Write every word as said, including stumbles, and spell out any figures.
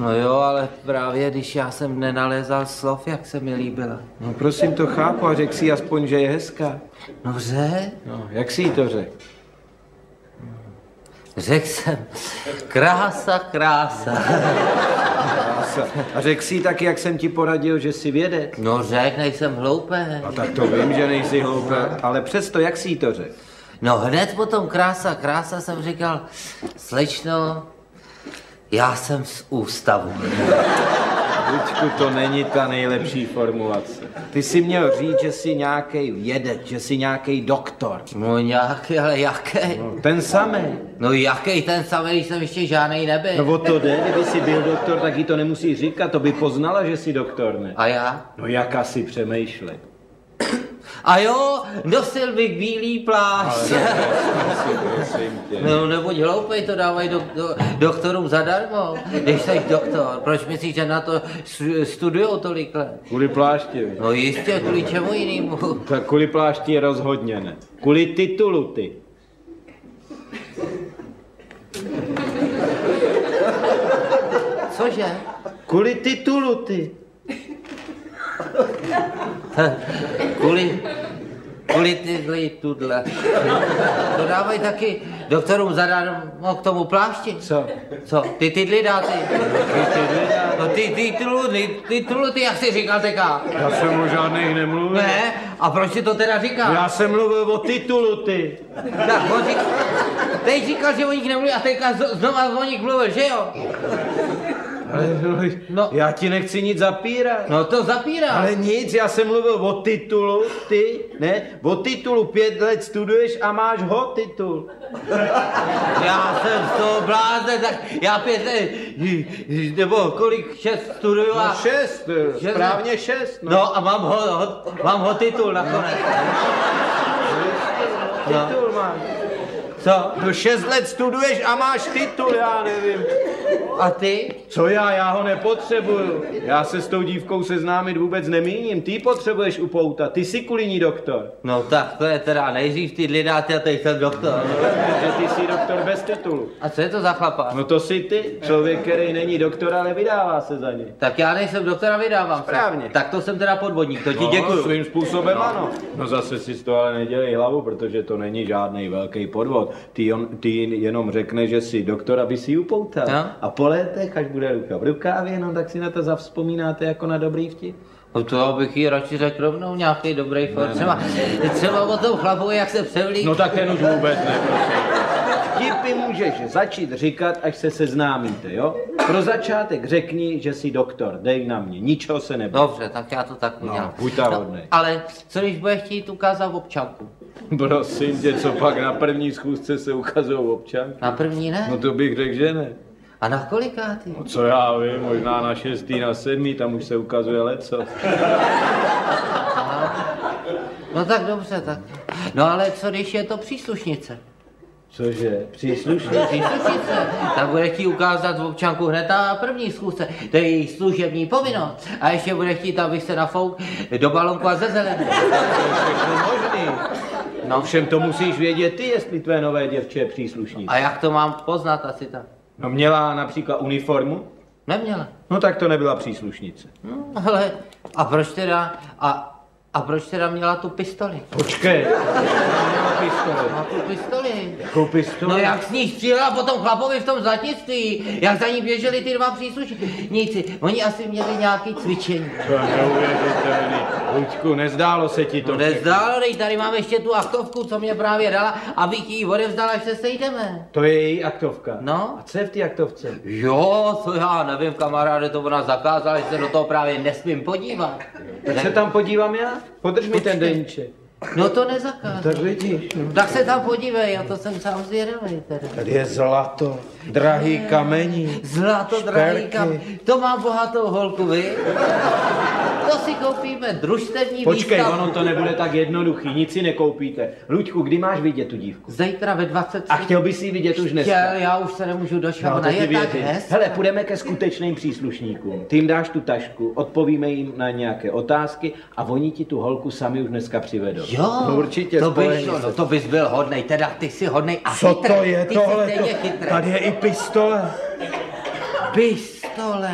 No jo, ale právě když já jsem nenalézal slov, jak se mi líbila. No prosím, to chápu a řekl si aspoň, že je hezká. Dobře. No, jak jsi jí to řekl? Řekl jsem, krása, krása. Krása. A řekl si taky, jak jsem ti poradil, že jsi vědec? No řek, nejsem hloupý. No tak to vím, že nejsi hloupý, ale přesto, jak jsi jí to řekl? No hned potom krása, krása jsem říkal, slečno, já jsem z ústavu. Luďku, to není ta nejlepší formulace. Ty jsi měl říct, že jsi nějaký vědec, že jsi nějaký doktor. No nějaký, ale jaký? No, ten samý. No jaký ten samý, když jsem ještě žádnej nebyl. No o to jde, kdyby jsi byl doktor, tak jí to nemusí říkat, to by poznala, že jsi doktor, ne? A já? No jak asi přemýšlej. A jo, nosil bych bílý plášť. No nebuď hloupej, to dávají do, do, doktorům zadarmo, když jsi doktor. Proč myslíš, že na to studujou tolik let? Kvůli plášti. No jistě, kvůli čemu jinému. Tak kvůli plášti rozhodně ne. Kvůli titulu ty. Cože? Kvůli titulu ty. Kvůli, kvůli tyhle, tudle. To dávají taky doktorům zadarmo k tomu plášti. Co? Co? Ty tydly dáte? No ty tituly, ty tituly, ty jak jsi říkal teďka? Já jsem o žádných nemluvil. Ne? A proč si to teda říkal? Já jsem mluvil o titulu ty. Tak, on říkal, teď říkal, že o nich nemluví a teďka znova o nich mluvil, že jo? Ale no, No. já ti nechci nic zapírat. No to zapírá. Ale nic, já jsem mluvil o titulu, ty, ne? O titulu pět let studuješ a máš ho titul. Já jsem z toho blázne, tak já pět let, nebo kolik, šest studuju a... No šest, šest správně šest. No, No a mám ho, ho, mám ho titul nakonec. titul máš. Co? No šest let studuješ a máš titul, já nevím. A ty? Co já, já ho nepotřebuju. Já se s tou dívkou seznámit vůbec nemíním. Ty potřebuješ upoutat, ty jsi kuliní doktor. No tak to je teda nejdřív ty lidáte a teď jsem doktor. Že ty jsi doktor bez titulu. A co je to za chlapa? No to jsi ty, člověk, který není doktor, ale vydává se za něj. Tak já nejsem doktor a vydávám se. Správně. Tak to jsem teda podvodník, to ti No, děkuju. svým způsobem ano. No zase si z toho ale nedělej hlavu, protože to není žádný velký podvod. Ty, on, ty jenom řekneš, že jsi doktor, aby si ji upoutal. No. A po létech, až bude ruka v rukávě, no tak si na to zavzpomínáte jako na dobrý vtip. No to bych jí radši řekl rovnou nějaký dobrý for. Třeba, třeba o tom chlapovi, jak se převlík. No tak ten už vůbec ne, prosím. Vtipy můžeš začít říkat, až se seznámíte, jo? Pro začátek řekni, že jsi doktor, dej na mě, ničeho se neboj. Dobře, tak já to tak udělám. No, buď ta hodnej. Ale co když bude chtít ukázat občanku? Prosím tě, co pak na první schůzce se ukazují občanky? Na první ne? No to bych řekl, že ne. A na kolikátý? No co já vím, možná na šestý, na sedmý, tam už se ukazuje leco. No tak dobře, tak. No ale co když je to příslušnice? Cože, příslušný? Příslušnice. Tak bude chtít ukázat občanku hned na první schůzce. To je její služební povinnost. A ještě bude chtít, abych se nafouk do balonku a ze zelené. To je všechno možný. No všem to musíš vědět ty, jestli tvé nové děvče je příslušnice. A jak to mám poznat asi tak? No měla například uniformu? Neměla. No tak to nebyla příslušnice. No, ale a proč teda, a, a proč teda měla tu pistoli? Počkej, měla pistoli. Má tu pistoli. Jakou pistoli? No jak s ní střílela po tom chlapovi v tom zlatnictví, jak za ní běželi ty dva příslušníci. Oni asi měli nějaký cvičení. To je neuvěřitelný. Luďku, nezdálo se ti to? No nezdálo, dej, tady mám ještě tu aktovku, co mě právě dala, abych jí odevzdala, až se sejdeme. To je její aktovka? No. A co je v té aktovce? Jo, to já nevím, kamaráde, to ona zakázala, že se do toho právě nesmím podívat. Tak se tam podívám já? Podrž mi ten Počkej. deníček. No to nezakázala. Tak vidíš. No, tak se tam podívej, já to jsem sám zvědavý teda. Tady je zlato, drahý kamení. Zlato, drahý šperky. kam. To mám bohatou holku, vy? To si koupíme družstevní Počkej, výstavu. ono to nebude tak jednoduchý, nic si nekoupíte. Luďku, kdy máš vidět tu dívku? Zítra ve dvacet. A chtěl bys ji vidět už dneska? Chtěl, já už se nemůžu dočkat, No, ona to ti je tak věřím. hezká. Hele, půjdeme ke skutečným příslušníkům. Ty jim dáš tu tašku, odpovíme jim na nějaké otázky a oni ti tu holku sami už dneska přivedou. Jo, No, určitě, to by spolehni šlo, se. no to bys byl hodnej, teda ty jsi hodnej a Co chytrý. to je Ty tohle? jsi stejně chytrý. Tady je i pistole. Pistole.